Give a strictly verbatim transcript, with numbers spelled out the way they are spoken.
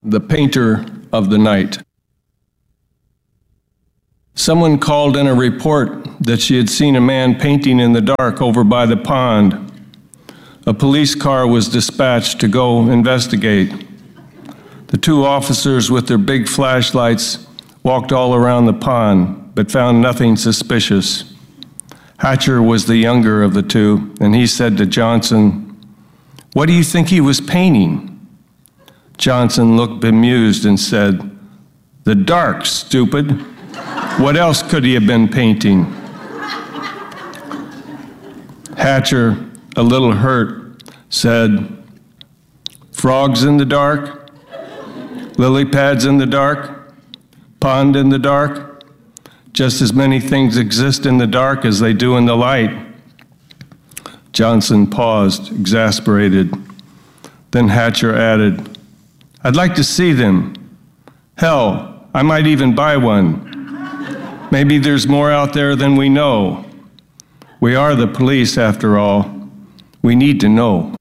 The Painter of the Night. Someone called in a report that she had seen a man painting in the dark over by the pond. A police car was dispatched to go investigate. The two officers with their big flashlights walked all around the pond, but found nothing suspicious. Hatcher was the younger of the two, and he said to Johnson, "What do you think he was painting?" Johnson looked bemused and said, "The dark, stupid. What else could he have been painting?" Hatcher, a little hurt, said, "Frogs in the dark, lily pads in the dark, pond in the dark. Just as many things exist in the dark as they do in the light." Johnson paused, exasperated. Then Hatcher added, "I'd like to see them. Hell, I might even buy one. Maybe there's more out there than we know. We are the police, after all. We need to know."